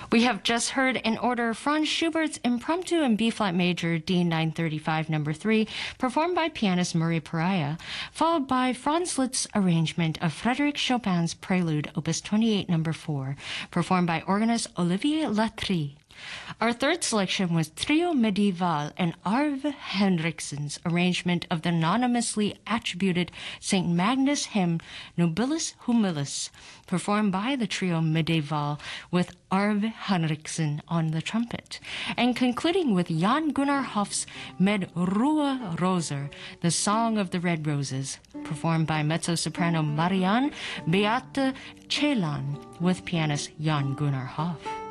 We have just heard in order Franz Schubert's Impromptu in B-flat major, D935 No. 3, performed by pianist Murray Pariah, followed by Franz Liszt's arrangement of Frédéric Chopin's Prelude, Opus 28 No. 4, performed by organist Olivier Latry. Our third selection was Trio Medieval and Arve Henriksen's arrangement of the anonymously attributed St. Magnus hymn Nobilis Humilis, performed by the Trio Medieval with Arve Henriksen on the trumpet, and concluding with Jan Gunnar Hoff's Med Ruhe Roser, the Song of the Red Roses, performed by mezzo-soprano Marianne Beate Celan with pianist Jan Gunnar Hoff.